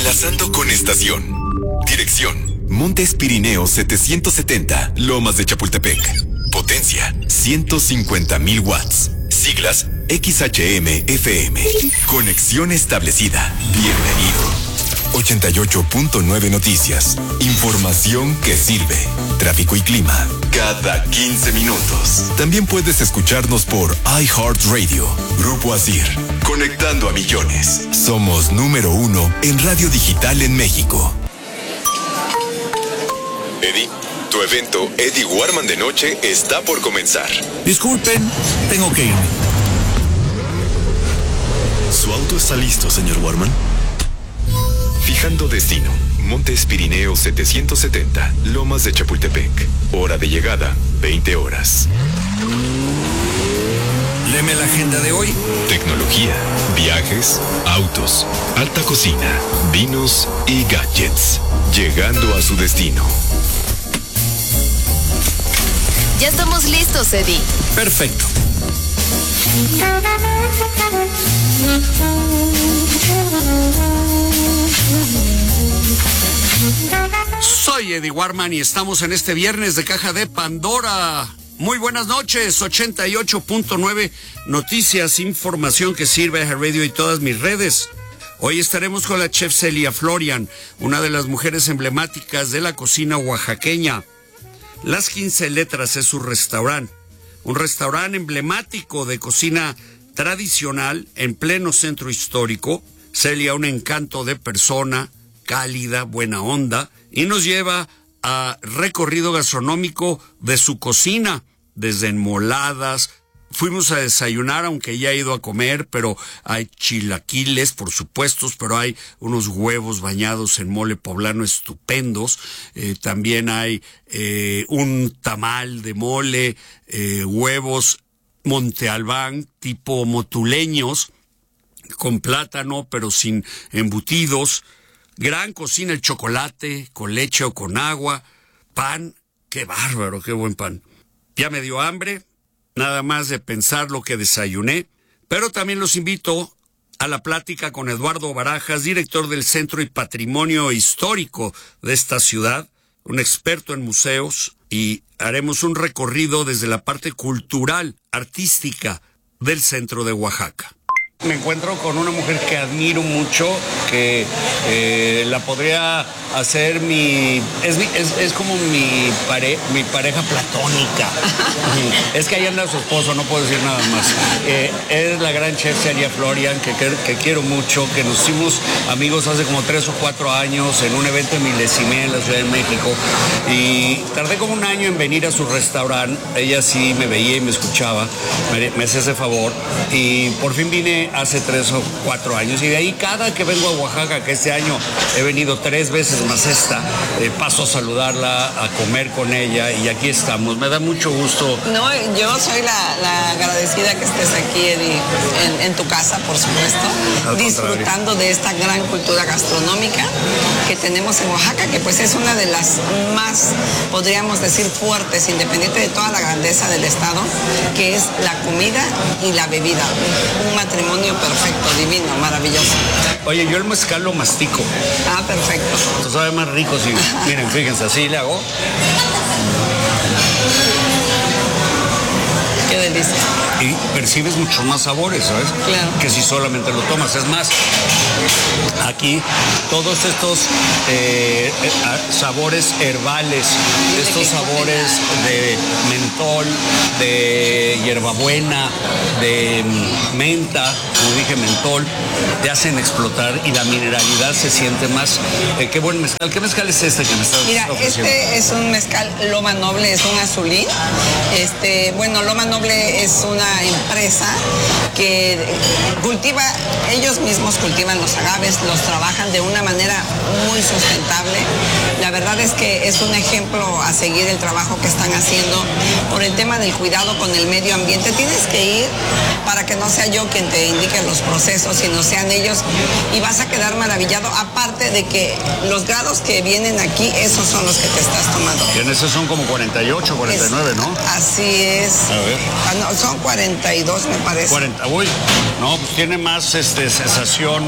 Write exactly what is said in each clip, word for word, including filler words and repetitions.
Enlazando con estación. Dirección: Montes Pirineos setecientos setenta, Lomas de Chapultepec. Potencia: ciento cincuenta mil watts. Siglas: X H M F M. Conexión establecida. Bienvenido. ochenta y ocho punto nueve Noticias. Información que sirve. Tráfico y clima cada quince minutos. También puedes escucharnos por iHeartRadio. Grupo Asir. Conectando a millones. Somos número uno en radio digital en México. Eddie, tu evento Eddie Warman de noche está por comenzar. Disculpen, tengo que irme. ¿Su auto está listo, señor Warman? Fijando destino: Montes Pirineos setecientos setenta, Lomas de Chapultepec. Hora de llegada: veinte horas. Léeme la agenda de hoy. Tecnología, viajes, autos, alta cocina, vinos y gadgets. Llegando a su destino. Ya estamos listos, Eddie. Perfecto. Soy Eddie Warman y estamos en este viernes de Caja de Pandora. Muy buenas noches, ochenta y ocho punto nueve Noticias, información que sirve a radio y todas mis redes. Hoy estaremos con la chef Celia Florian, una de las mujeres emblemáticas de la cocina oaxaqueña. Las quince Letras es su restaurante, un restaurante emblemático de cocina tradicional en pleno centro histórico. Celia, un encanto de persona, cálida, buena onda, y nos lleva a recorrido gastronómico de su cocina, desde enmoladas. Fuimos a desayunar, aunque ya he ido a comer, pero hay chilaquiles, por supuesto, pero hay unos huevos bañados en mole poblano estupendos. Eh, también hay eh, un tamal de mole, eh, huevos Monte Albán, tipo motuleños, con plátano, pero sin embutidos. Gran cocina, el chocolate, con leche o con agua. Pan, qué bárbaro, qué buen pan. Ya me dio hambre, nada más de pensar lo que desayuné, pero también los invito a la plática con Eduardo Barajas, director del Centro y Patrimonio Histórico de esta ciudad, un experto en museos, y haremos un recorrido desde la parte cultural, artística del centro de Oaxaca. Me encuentro con una mujer que admiro mucho, que eh, la podría hacer mi... Es, mi, es, es como mi, pare, mi pareja platónica. Es que ahí anda su esposo, no puedo decir nada más. Eh, es la gran chef Celia Florian, que, que, que quiero mucho, que nos hicimos amigos hace como tres o cuatro años en un evento en Milesimé, en la Ciudad de México. Y tardé como un año en venir a su restaurante. Ella sí me veía y me escuchaba, me, me hacía ese favor. Y por fin vine hace tres o cuatro años, y de ahí cada que vengo a Oaxaca, que este año he venido tres veces más esta, eh, paso a saludarla, a comer con ella, y aquí estamos. Me da mucho gusto. No, yo soy la, la agradecida que estés aquí, Eddie, en, en tu casa, por supuesto, disfrutando de esta gran cultura gastronómica que tenemos en Oaxaca, que pues es una de las más, podríamos decir, fuertes, independiente de toda la grandeza del estado, que es la comida y la bebida. Un matrimonio perfecto, divino, maravilloso. Oye, yo el mezcal lo mastico. Ah, perfecto. Esto sabe más rico, sí. Miren, fíjense, así le hago. Qué delicia. Y percibes muchos más sabores, ¿sabes? Claro. Que si solamente lo tomas. Es más, aquí todos estos eh, sabores herbales, estos sabores de mentol, de hierbabuena, de menta, como dije, mentol, te hacen explotar y la mineralidad se siente más. Eh, qué buen mezcal. ¿Qué mezcal es este que me estás Mira, ofreciendo? este es un mezcal Loma Noble, es un azulín. Este, bueno, Loma Noble es una empresa que cultiva, ellos mismos cultivan los agaves, los trabajan de una manera muy sustentable. La verdad es que es un ejemplo a seguir el trabajo que están haciendo por el tema del cuidado con el medio ambiente. Tienes que ir para que no sea yo quien te indique los procesos, sino sean ellos, y vas a quedar maravillado, aparte de que los grados que vienen aquí, esos son los que te estás tomando. Y en esos son como cuarenta y ocho, cuarenta y nueve, es, ¿no? Así es. A ver. Ah, no, son cuarenta y dos, me parece. cuarenta, uy, no, pues tiene más este, sensación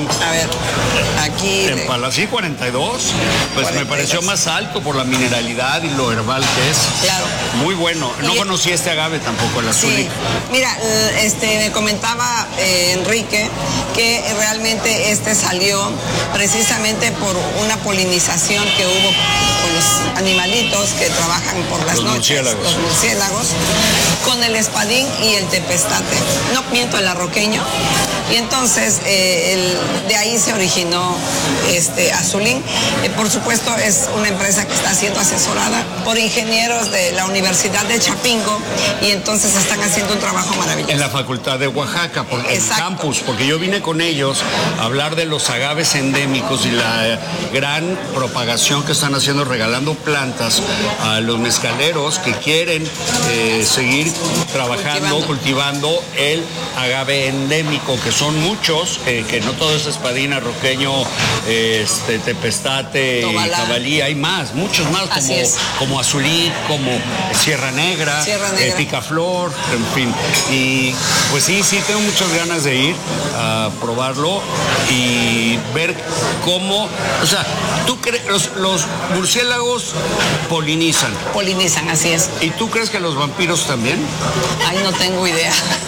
Azulín. A ver, aquí... En de- Palacio cuarenta y dos, pues cuarenta y me pareció dos. más alto por la mineralidad y lo herbal que es. Claro. Muy bueno. No Y- conocí este agave tampoco, el Azulín. Sí, mira, eh, este, me comentaba eh, Enrique que realmente este salió precisamente por una polinización que hubo con los animalitos que trabajan por las Los noches, murciélagos. los murciélagos, con el espadín y el tepestate. No miento, el arroqueño. Y entonces eh, el- de ahí se originó este Azulín. Eh, por supuesto es una empresa que está siendo asesorada por ingenieros de la Universidad de Chapingo y entonces están haciendo un trabajo maravilloso. En la Facultad de Oaxaca, por el Exacto. campus, porque yo vine con ellos a hablar de los agaves endémicos y la eh, gran propagación que están haciendo regalando plantas a los mezcaleros que quieren eh, seguir trabajando, cultivando. cultivando el agave endémico, que son muchos, eh, que no todo es espadín, arroqueño, eh, este, tepestate, Tobalá. cabalí, hay más, muchos más, Así como, es. como azulí, como Sierra Negra, Sierra eh, Negra. picaflor, en fin. Y pues sí, sí, tengo muchas ganas de ir a probarlo y ver cómo, o sea, tú crees, los, los murciélagos polinizan. Polinizan, así es. ¿Y tú crees que los vampiros también? Ay, no tengo idea.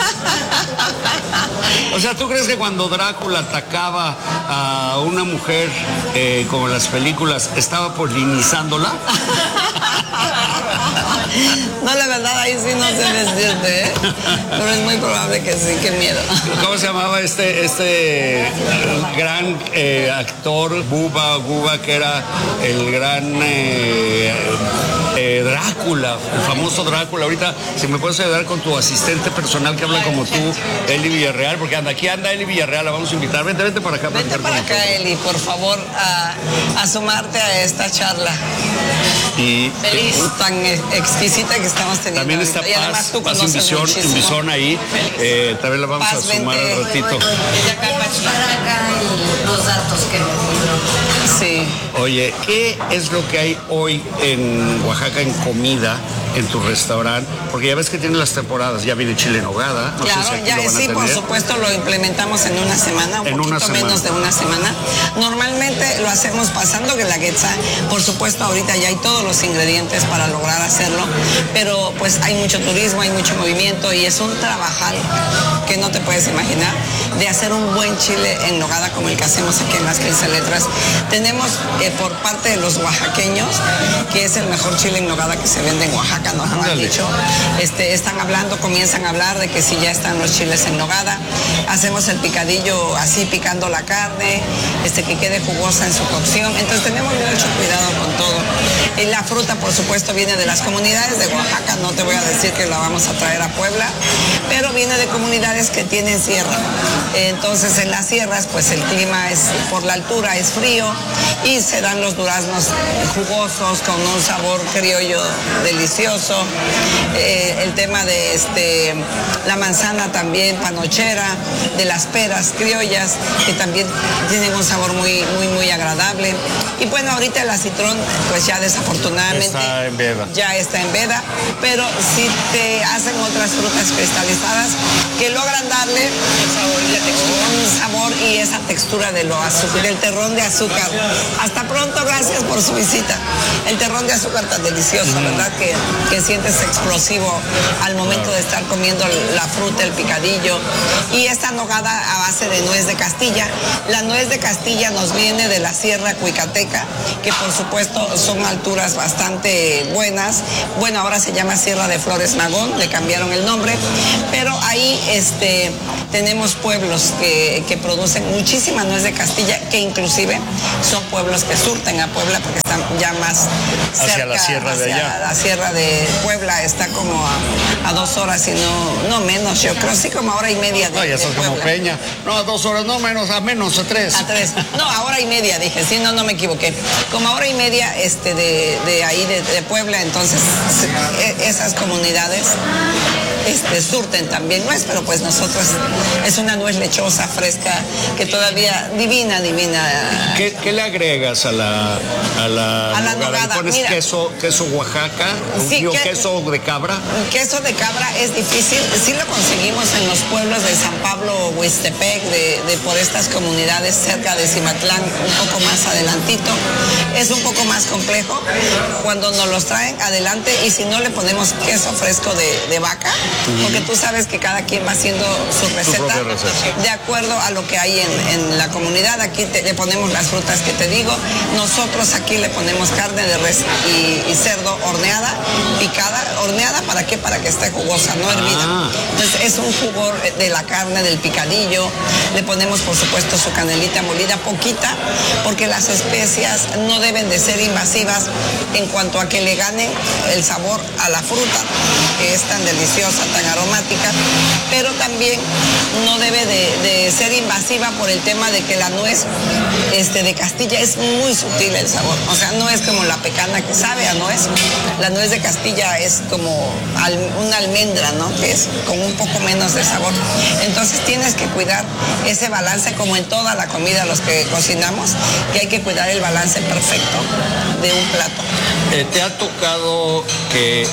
O sea, ¿tú crees que cuando Drácula atacaba a una mujer, eh, como en las películas, estaba polinizándola? No, la verdad, ahí sí no se decirte, ¿eh? Pero es muy probable que sí, qué miedo. ¿Cómo se llamaba este, este gran eh, actor, Buba, Buba, que era el gran eh, eh, Drácula, el famoso Drácula? Ahorita, si me puedes ayudar con tu asistente personal que habla como tú, Eli Villarreal, porque anda, aquí anda Eli Villarreal, la vamos a invitar. Vente, vente para acá. Vente platicar para con acá, nosotros. Eli, por favor, a, a sumarte a esta charla Y feliz, tan eh, exquisita que estamos teniendo. también está ahorita. Y además Paz, tú Paz conoces Invisión, muchísimo. Invisión ahí. Eh, también la vamos Paz, a sumar vente. al ratito. Para acá el- los datos que me dio. Sí. Oye, ¿qué es lo que hay hoy en Oaxaca en comida, en tu restaurante? Porque ya ves que tienen las temporadas, ya viene chile en nogada. No Claro, sé si aquí ya lo van a sí, por tener. supuesto, lo implementamos en una semana, un En poquito una semana. menos de una semana. Normalmente lo hacemos pasando guelaguetza. Por supuesto, ahorita ya hay todos los ingredientes para lograr hacerlo, pero pues hay mucho turismo, hay mucho movimiento y es un trabajal que no te puedes imaginar de hacer un buen chile en nogada como el que hacemos aquí en las quince letras. Tenemos eh, por parte de los oaxaqueños, que es el mejor chile en nogada que se vende en Oaxaca, nos lo han Ándale. dicho. Este, están hablando, comienzan a hablar de que si ya están los chiles en nogada, hacemos el picadillo así picando la carne, este, que quede jugosa en su cocción. Entonces tenemos mucho cuidado con todo. Y la fruta, por supuesto, viene de las comunidades de Oaxaca, no te voy a decir que la vamos a traer a Puebla, pero viene de comunidades que tienen sierra. Entonces en las sierras, pues el clima es, por la altura es frío y se dan los duraznos jugosos con un sabor criollo delicioso. Eh, el tema de este, la manzana también panochera, de las peras criollas, que también tienen un sabor muy, muy, muy agradable. Y bueno, ahorita el acitrón, pues ya desafortunadamente Está en veda. ya está en veda, pero sí te hacen otras frutas cristalizadas que logran darle un sabor y esa textura de lo azúcar, del terrón de azúcar. Hasta pronto, gracias por su visita. El terrón de azúcar tan delicioso, ¿verdad? Que, que sientes explosivo al momento de estar comiendo la fruta, el picadillo. Y esta nogada a base de nuez de Castilla. La nuez de Castilla nos viene de la Sierra Cuicateca, que por supuesto son alturas bastante buenas. Bueno, ahora se llama Sierra de Flores Magón, le cambiaron el nombre, pero ahí este, tenemos pueblos que, que producen muchísima nuez de Castilla, que inclusive son pueblos que surten a Puebla porque están ya más Hacia cerca, la sierra de hacia allá. La sierra de Puebla está como a, a dos horas y no, no menos, yo creo, sí como a hora y media de, No, ya de estás como Puebla. Peña. No, a dos horas, no menos, a menos, a tres. A tres. No, a hora y media, dije, sí, no, no me equivoqué. Como a hora y media este, de, de ahí, de, de Puebla, entonces se- e- esas comunidades este, surten también nuez, pero pues nosotros es una nuez lechosa, fresca, que todavía divina, divina. ¿Qué, qué le agregas a la a la, a la nogada? nogada? ¿Le pones Mira, queso, queso Oaxaca? Sí, ¿O que, queso de cabra? Queso de cabra es difícil, sí lo conseguimos en los pueblos de San Pablo, Huistepec, de, de por estas comunidades cerca de Cimatlán, un poco más adelantito. Es un poco más complejo cuando nos los traen adelante, y si no le ponemos queso fresco de, de vaca, uh-huh. porque tú sabes que cada quien va haciendo su receta, receta. de acuerdo a lo que hay en, en la comunidad. Aquí te, le ponemos las frutas que te digo, nosotros aquí le ponemos carne de res y, y cerdo horneada, picada, horneada, ¿para qué? Para que esté jugosa, no hervida. Ah. Entonces es un jugo de la carne, del picadillo. Le ponemos por supuesto su canelita molida, poquita, porque las especias no deben de ser invasivas en cuanto a que le ganen el sabor a la fruta, que es tan deliciosa, tan aromática, pero también no debe de, de ser invasiva por el tema de que la nuez este, de Castilla es muy sutil el sabor. O sea, no es como la pecana que sabe a nuez. La nuez de Castilla es como al, una almendra, ¿no? Que es con un poco menos de sabor. Entonces tienes que cuidar ese balance, como en toda la comida, los que cocinamos, que hay que cuidar el balance perfecto de un plato. Eh, ¿Te ha tocado que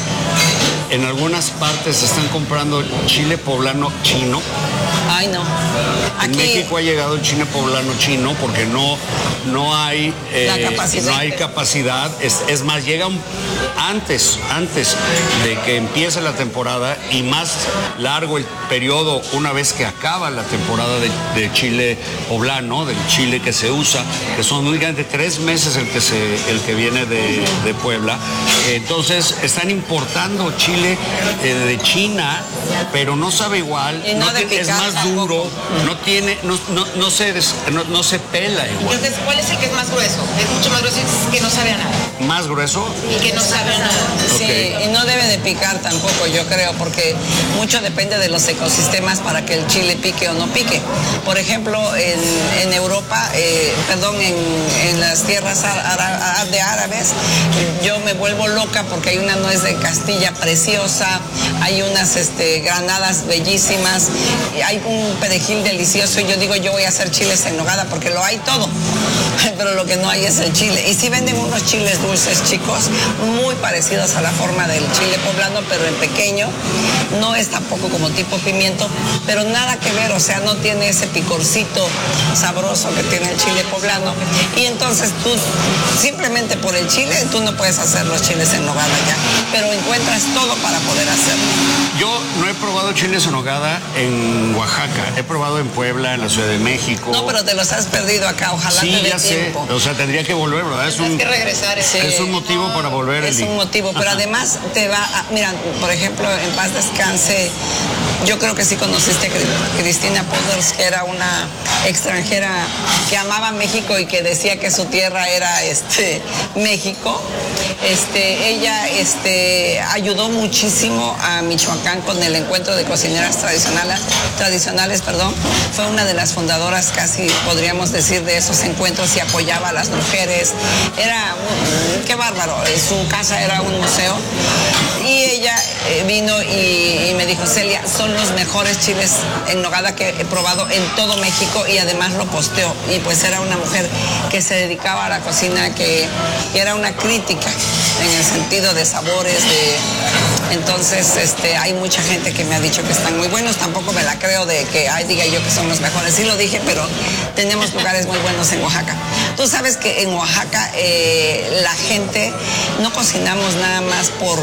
en algunas partes están comprando chile poblano chino? Ay, no. Aquí... En México ha llegado el chile poblano chino porque no, no hay eh, la capacidad. No hay capacidad. Es, es más, llega un, antes, antes de que empiece la temporada, y más largo el periodo una vez que acaba la temporada de, de chile poblano, del chile que se usa, que son únicamente tres meses el que se, el que viene de, de Puebla. Entonces están importando chile eh, de China, pero no sabe igual. Y no no de tiene, es más tampoco. duro, no tiene, no, no, no se des, no, no se pela igual. Entonces, ¿cuál es el que es más grueso? Es mucho más grueso y que no sabe a nada. ¿Más grueso? Y que no sabe a nada. Sí, okay. Y no debe de picar tampoco, yo creo, porque mucho depende de los ecosistemas para que el chile pique o no pique. Por ejemplo, en, en Europa, eh, perdón, en, en las tierras ara, de árabes, yo me vuelvo loca porque hay una nuez de Castilla preciosa, hay unas este, granadas bellísimas, hay un perejil delicioso, y yo digo, yo voy a hacer chiles en nogada porque lo hay todo, pero lo que no hay es el chile. Y sí venden unos chiles dulces, chicos, muy parecidos a la forma del chile poblano, pero en pequeño. No es tampoco como tipo pimiento, pero nada que ver, o sea, no tiene ese picorcito sabroso que tiene el chile poblano. Y entonces tú, simplemente por el chile, tú no puedes hacer los chiles en nogada ya, pero encuentras todo para poder hacerlo. Yo no he probado chiles en nogada en Oaxaca, he probado en Puebla, en la Ciudad de México. No, pero te los has perdido acá, ojalá sí, te dé ya tiempo. Sé. O sea, tendría que volver, ¿verdad? Es un, que regresar. Sí. Es un motivo para volver. Es el... un motivo, pero Ajá. además te va a... Mira, por ejemplo, en paz descanse, yo creo que sí conociste a Cristina Poders, que era una extranjera que amaba México y que decía que su tierra era este, México. Este, ella este, ayudó muchísimo a Michoacán con el encuentro de cocineras tradicionales, tradicionales, perdón. Fue una de las fundadoras, casi podríamos decir, de esos encuentros, y apoyaba a las mujeres. Era, un, qué bárbaro, su casa era un museo. Y ella eh, vino y, y me dijo, Celia, son los mejores chiles en nogada que he probado en todo México, y además lo posteó. Y pues era una mujer que se dedicaba a la cocina, que, que era una crítica en el sentido de sabores, de... Entonces, este, hay mucha gente que me ha dicho que están muy buenos. Tampoco me la creo de que, ay, diga yo que son los mejores. Sí lo dije, pero tenemos lugares muy buenos en Oaxaca. Tú sabes que en Oaxaca eh, la gente no cocinamos nada más por...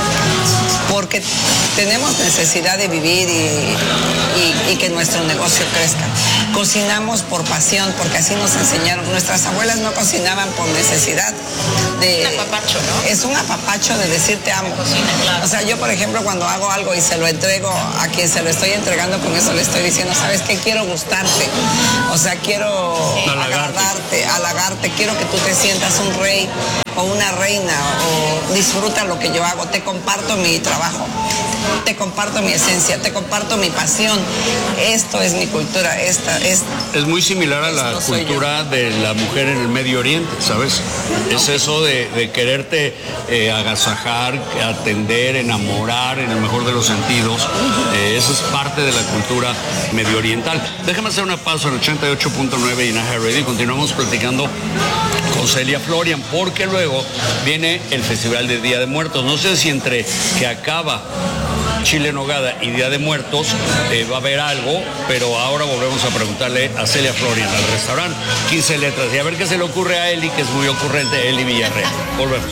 porque tenemos necesidad de vivir y, y, y que nuestro negocio crezca. Cocinamos por pasión, porque así nos enseñaron. Nuestras abuelas no cocinaban por necesidad. De, es un apapacho, ¿no? Es un apapacho de decir te amo. Cocina, claro. O sea, yo, por ejemplo, cuando hago algo y se lo entrego a quien se lo estoy entregando, con eso le estoy diciendo, ¿sabes qué? Quiero gustarte. O sea, quiero sí. agradarte, halagarte. Quiero que tú te sientas un rey. o una reina, o disfruta lo que yo hago, te comparto mi trabajo, te comparto mi esencia, te comparto mi pasión. Esto es mi cultura, esta es... Es muy similar a la cultura de la mujer en el Medio Oriente, ¿sabes? Es eso de, de quererte eh, agasajar, atender, enamorar en el mejor de los sentidos. Eh, eso es parte de la cultura medio oriental. Déjame hacer una pausa en ochenta y ocho punto nueve y en iHeart Radio y continuamos platicando con Celia Florian, porque luego viene el Festival de Día de Muertos. No sé si entre que acaba Chile en Nogada y Día de Muertos eh, va a haber algo, pero ahora volvemos a preguntarle a Celia Florian, al restaurante quince letras, y a ver qué se le ocurre a Eli, que es muy ocurrente, Eli Villarreal. Volvemos.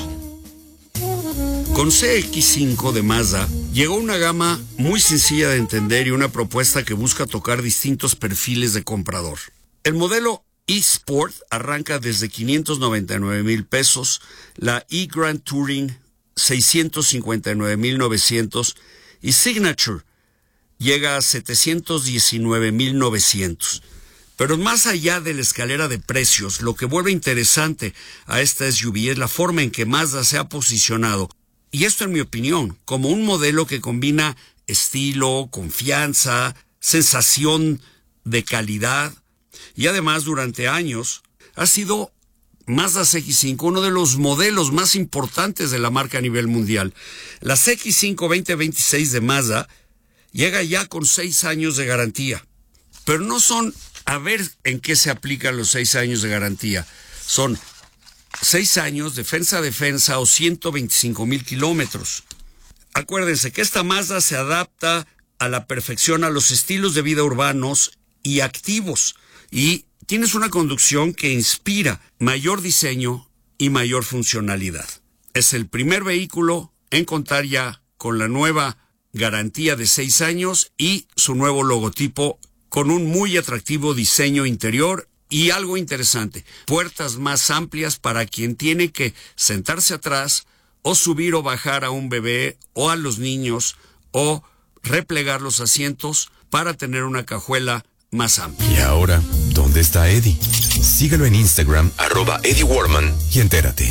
Con C X cinco de Mazda llegó una gama muy sencilla de entender y una propuesta que busca tocar distintos perfiles de comprador. El modelo eSport arranca desde quinientos noventa y nueve mil pesos, la eGrand Touring seiscientos cincuenta y nueve mil novecientos y Signature llega a setecientos diecinueve mil novecientos. Pero más allá de la escalera de precios, lo que vuelve interesante a esta S U V es la forma en que Mazda se ha posicionado, y esto en mi opinión, como un modelo que combina estilo, confianza, sensación de calidad, y además durante años ha sido Mazda C X cinco uno de los modelos más importantes de la marca a nivel mundial. La C X cinco veinte veintiséis de Mazda llega ya con seis años de garantía, pero no son a ver en qué se aplican los seis años de garantía. Son seis años, defensa a defensa o ciento veinticinco mil kilómetros. Acuérdense que esta Mazda se adapta a la perfección a los estilos de vida urbanos y activos, y tienes una conducción que inspira mayor diseño y mayor funcionalidad. Es el primer vehículo en contar ya con la nueva garantía de seis años y su nuevo logotipo con un muy atractivo diseño interior y algo interesante, puertas más amplias para quien tiene que sentarse atrás o subir o bajar a un bebé o a los niños o replegar los asientos para tener una cajuela más amplia. Y ahora, ¿dónde está Eddie? Síguelo en Instagram, arroba Eddie Warman, y entérate.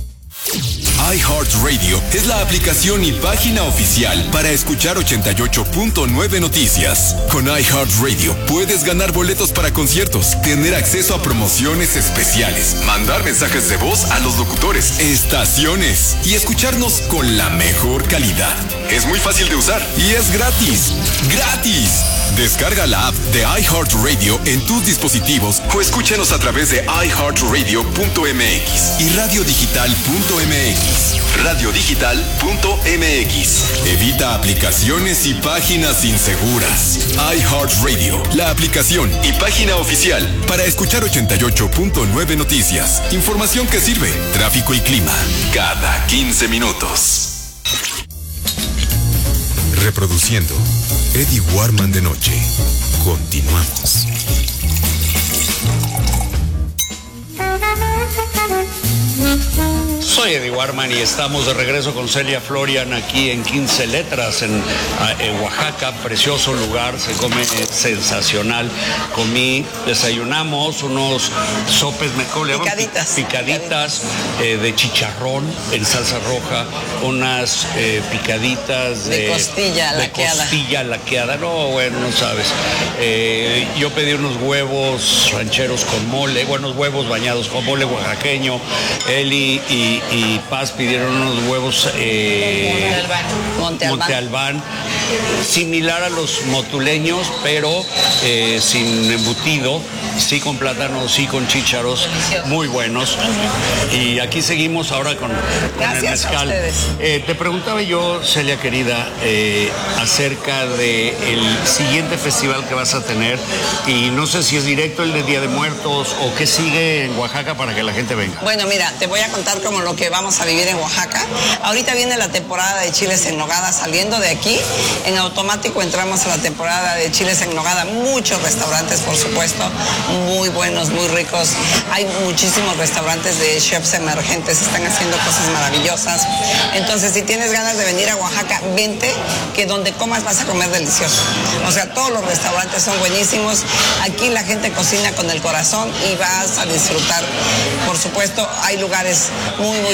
iHeartRadio es la aplicación y página oficial para escuchar ochenta y ocho punto nueve Noticias. Con iHeartRadio puedes ganar boletos para conciertos, tener acceso a promociones especiales, mandar mensajes de voz a los locutores, estaciones y escucharnos con la mejor calidad. Es muy fácil de usar y es gratis. ¡Gratis! Descarga la app de iHeartRadio en tus dispositivos o escúchanos a través de i heart radio punto m x y radio digital punto m x. radio digital punto m x. Evita aplicaciones y páginas inseguras. iHeartRadio, la aplicación y página oficial para escuchar ochenta y ocho punto nueve Noticias. Información que sirve. Tráfico y clima cada quince minutos. Reproduciendo Eddie Warman de noche. Continuamos. Soy Eddie Warman y estamos de regreso con Celia Florian aquí en quince letras en, en Oaxaca, precioso lugar, se come sensacional. Comí, desayunamos unos sopes, me ¿cómo le llaman? Picaditas. Picaditas eh, de chicharrón en salsa roja, unas eh, picaditas de, de costilla de laqueada. costilla laqueada, no, bueno, no sabes. Eh, yo pedí unos huevos rancheros con mole, buenos huevos bañados con mole oaxaqueño. Eli y, y Paz pidieron unos huevos eh, Monte Albán. Monte Albán, similar a los motuleños, pero eh, sin embutido, sí con plátano, sí con chícharos, muy buenos. Y aquí seguimos ahora con, con el Gracias a mezcal. ustedes. Eh, te preguntaba yo, Celia querida, eh, acerca del siguiente festival que vas a tener, y no sé si es directo el de Día de Muertos o qué sigue en Oaxaca para que la gente venga. Bueno, mira, te voy a contar como lo que vamos a vivir en Oaxaca. Ahorita viene la temporada de chiles en nogada. Saliendo de aquí, en automático entramos a la temporada de chiles en nogada. Muchos restaurantes, por supuesto, muy buenos, muy ricos. Hay muchísimos restaurantes de chefs emergentes, están haciendo cosas maravillosas. Entonces, si tienes ganas de venir a Oaxaca, vente, que donde comas vas a comer delicioso. O sea, todos los restaurantes son buenísimos. Aquí la gente cocina con el corazón y vas a disfrutar. Por supuesto, hay lugares muy, muy